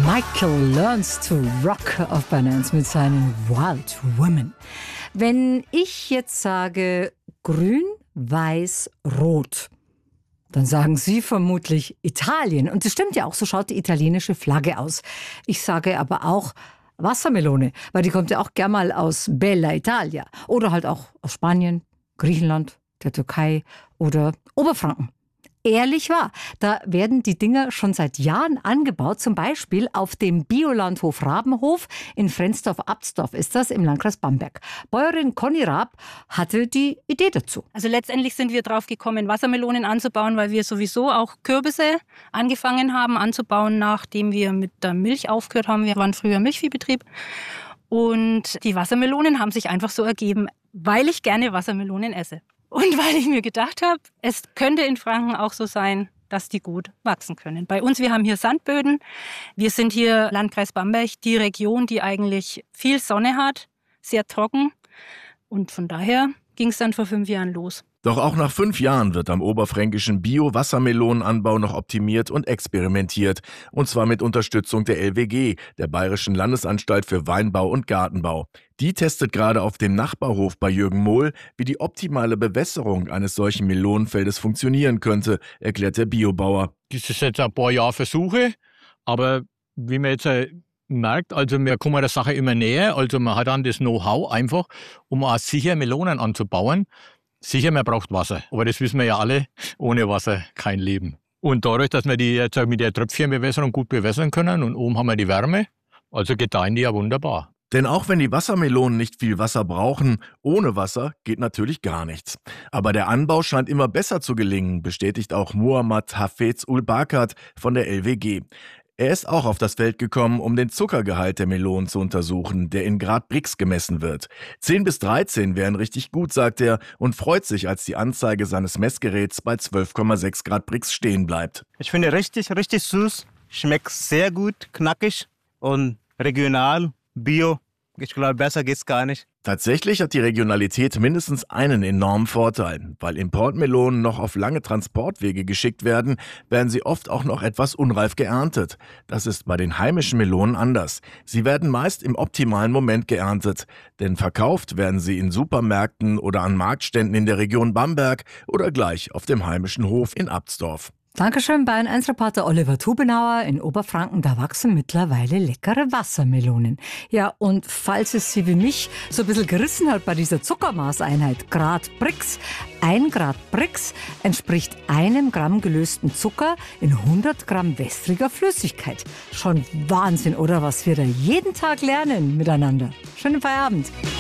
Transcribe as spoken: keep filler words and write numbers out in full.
Michael learns to rock auf Bayern eins mit seinen Wild Women. Wenn ich jetzt sage grün, weiß, rot, dann sagen Sie vermutlich Italien. Und das stimmt ja auch, so schaut die italienische Flagge aus. Ich sage aber auch Wassermelone, weil die kommt ja auch gern mal aus Bella Italia. Oder halt auch aus Spanien, Griechenland, der Türkei oder Oberfranken. Ehrlich wahr, da werden die Dinger schon seit Jahren angebaut, zum Beispiel auf dem Biolandhof Rabenhof in Frensdorf-Absdorf ist das im Landkreis Bamberg. Bäuerin Conny Raab hatte die Idee dazu. Also letztendlich sind wir drauf gekommen, Wassermelonen anzubauen, weil wir sowieso auch Kürbisse angefangen haben anzubauen, nachdem wir mit der Milch aufgehört haben. Wir waren früher Milchviehbetrieb und die Wassermelonen haben sich einfach so ergeben, weil ich gerne Wassermelonen esse. Und weil ich mir gedacht habe, es könnte in Franken auch so sein, dass die gut wachsen können. Bei uns, wir haben hier Sandböden. Wir sind hier Landkreis Bamberg, die Region, die eigentlich viel Sonne hat, sehr trocken. Und von daher ging es dann vor fünf Jahren los. Doch auch nach fünf Jahren wird am oberfränkischen Bio-Wassermelonenanbau noch optimiert und experimentiert. Und zwar mit Unterstützung der L W G, der Bayerischen Landesanstalt für Weinbau und Gartenbau. Die testet gerade auf dem Nachbarhof bei Jürgen Mohl, wie die optimale Bewässerung eines solchen Melonenfeldes funktionieren könnte, erklärt der Biobauer. Das ist jetzt ein paar Jahre Versuche, aber wie man jetzt merkt, also wir kommen der Sache immer näher. Also man hat dann das Know-how einfach, um auch sicher Melonen anzubauen. Sicher, man braucht Wasser, aber das wissen wir ja alle, ohne Wasser kein Leben. Und dadurch, dass wir die jetzt mit der Tröpfchenbewässerung gut bewässern können und oben haben wir die Wärme, also gedeihen die ja wunderbar. Denn auch wenn die Wassermelonen nicht viel Wasser brauchen, ohne Wasser geht natürlich gar nichts. Aber der Anbau scheint immer besser zu gelingen, bestätigt auch Muhammad Hafez Ul-Bakat von der L W G. Er ist auch auf das Feld gekommen, um den Zuckergehalt der Melonen zu untersuchen, der in Grad Brix gemessen wird. zehn bis dreizehn wären richtig gut, sagt er, und freut sich, als die Anzeige seines Messgeräts bei zwölf Komma sechs Grad Brix stehen bleibt. Ich finde richtig, richtig süß, schmeckt sehr gut, knackig und regional, bio. Ich glaube, besser geht's gar nicht. Tatsächlich hat die Regionalität mindestens einen enormen Vorteil. Weil Importmelonen noch auf lange Transportwege geschickt werden, werden sie oft auch noch etwas unreif geerntet. Das ist bei den heimischen Melonen anders. Sie werden meist im optimalen Moment geerntet. Denn verkauft werden sie in Supermärkten oder an Marktständen in der Region Bamberg oder gleich auf dem heimischen Hof in Absdorf. Dankeschön, Bayern eins Reporter Oliver Tubenauer. In Oberfranken, da wachsen mittlerweile leckere Wassermelonen. Ja, und falls es Sie wie mich so ein bisschen gerissen hat bei dieser Zuckermaßeinheit Grad Brix, ein Grad Brix entspricht einem Gramm gelösten Zucker in hundert Gramm wässriger Flüssigkeit. Schon Wahnsinn, oder was wir da jeden Tag lernen miteinander. Schönen Feierabend.